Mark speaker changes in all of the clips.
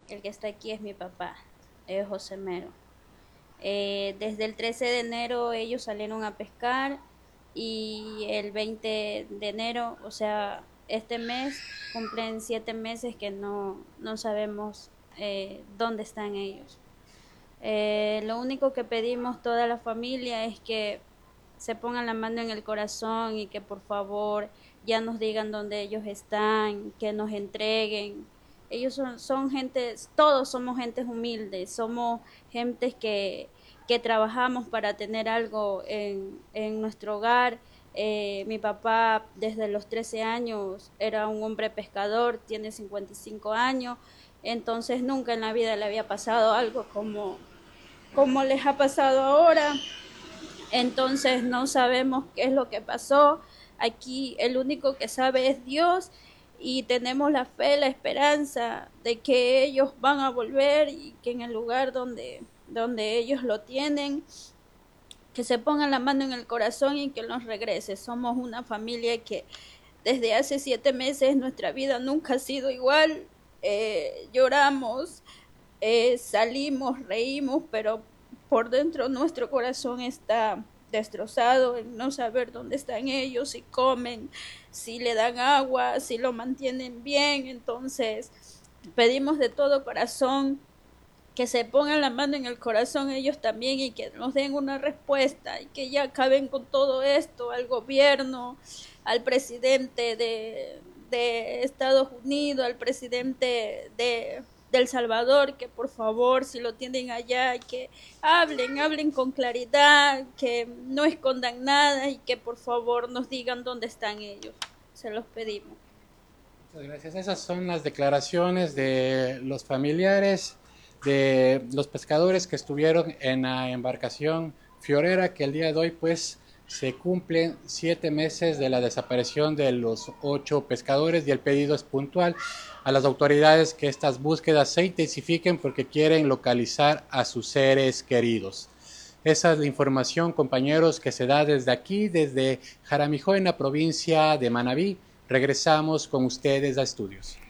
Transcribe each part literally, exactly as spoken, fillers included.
Speaker 1: El que está aquí es mi papá, es José Mero. Eh, desde el trece de enero ellos salieron a pescar y el veinte de enero, o sea, este mes cumplen siete meses que no, no sabemos eh, dónde están ellos. Eh, lo único que pedimos toda la familia es que se pongan la mano en el corazón y que por favor ya nos digan dónde ellos están, que nos entreguen. Ellos son, son gentes, todos somos gentes humildes, somos gentes que, que trabajamos para tener algo en, en nuestro hogar. Eh, mi papá desde los trece años era un hombre pescador, tiene cincuenta y cinco años, entonces nunca en la vida le había pasado algo como, como les ha pasado ahora. Entonces no sabemos qué es lo que pasó. Aquí el único que sabe es Dios y tenemos la fe, la esperanza de que ellos van a volver y que en el lugar donde, donde ellos lo tienen, que se pongan la mano en el corazón y que nos regrese. Somos una familia que desde hace siete meses nuestra vida nunca ha sido igual. Eh, lloramos, eh, salimos, reímos, pero por dentro nuestro corazón está destrozado en no saber dónde están ellos, si comen, si le dan agua, si lo mantienen bien. Entonces pedimos de todo corazón que se pongan la mano en el corazón ellos también y que nos den una respuesta y que ya acaben con todo esto, al gobierno, al presidente de, de Estados Unidos, al presidente de, de El Salvador, que por favor, si lo tienen allá, que hablen, hablen con claridad, que no escondan nada y que por favor nos digan dónde están ellos. Se los pedimos.
Speaker 2: Muchas gracias. Esas son las declaraciones de los familiares de los pescadores que estuvieron en la embarcación Fiorera, que el día de hoy pues se cumplen siete meses de la desaparición de los ocho pescadores y el pedido es puntual a las autoridades que estas búsquedas se intensifiquen porque quieren localizar a sus seres queridos. Esa es la información, compañeros, que se da desde aquí, desde Jaramijó, en la provincia de Manabí. Regresamos con ustedes a estudios.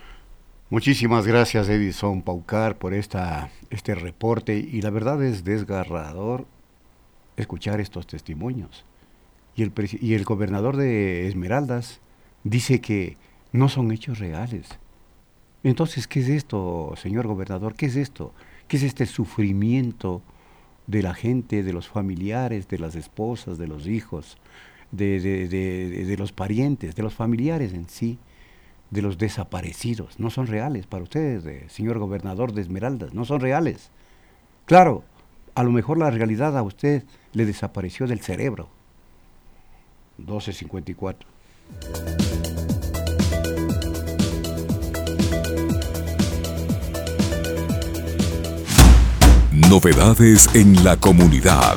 Speaker 3: Muchísimas gracias, Edison Paucar, por esta, este reporte, y la verdad es desgarrador escuchar estos testimonios. Y el, y el gobernador de Esmeraldas dice que no son hechos reales. Entonces, ¿qué es esto, señor gobernador? ¿Qué es esto? ¿Qué es este sufrimiento de la gente, de los familiares, de las esposas, de los hijos, de, de, de, de, de los parientes, de los familiares en sí, de los desaparecidos? No son reales para ustedes, eh, señor gobernador de Esmeraldas, no son reales. Claro, a lo mejor la realidad a usted le desapareció del cerebro. doce cincuenta y cuatro.
Speaker 4: Novedades en la comunidad.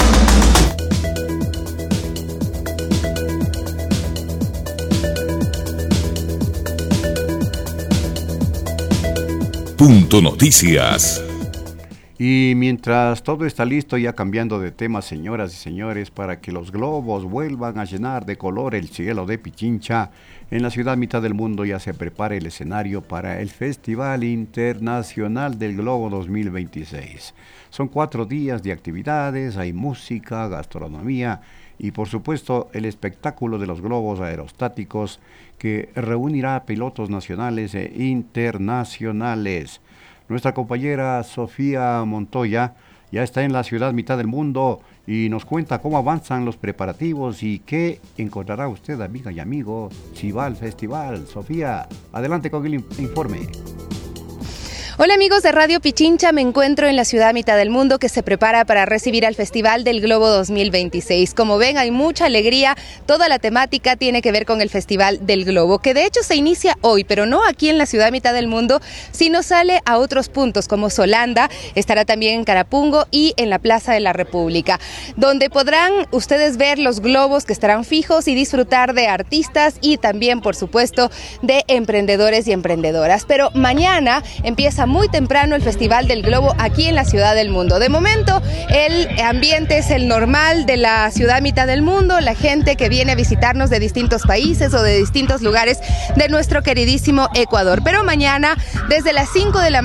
Speaker 4: Punto Noticias.
Speaker 3: Y mientras todo está listo, ya cambiando de tema, señoras y señores, para que los globos vuelvan a llenar de color el cielo de Pichincha, en la ciudad mitad del mundo ya se prepara el escenario para el Festival Internacional del Globo dos mil veintiséis. Son cuatro días de actividades, hay música, gastronomía y por supuesto el espectáculo de los globos aerostáticos que reunirá a pilotos nacionales e internacionales. Nuestra compañera Sofía Montoya ya está en la ciudad mitad del mundo y nos cuenta cómo avanzan los preparativos y qué encontrará usted, amiga y amigo, si va al festival. Sofía, adelante con el informe.
Speaker 5: Hola amigos de Radio Pichincha, me encuentro en la ciudad mitad del mundo que se prepara para recibir al Festival del Globo dos mil veintiséis. Como ven, hay mucha alegría, toda la temática tiene que ver con el Festival del Globo, que de hecho se inicia hoy, pero no aquí en la ciudad mitad del mundo, sino sale a otros puntos como Solanda, estará también en Carapungo y en la Plaza de la República, donde podrán ustedes ver los globos que estarán fijos y disfrutar de artistas y también, por supuesto, de emprendedores y emprendedoras. Pero mañana empieza muy temprano el Festival del Globo aquí en la ciudad del mundo. De momento el ambiente es el normal de la ciudad mitad del mundo, la gente que viene a visitarnos de distintos países o de distintos lugares de nuestro queridísimo Ecuador. Pero mañana desde las cinco de la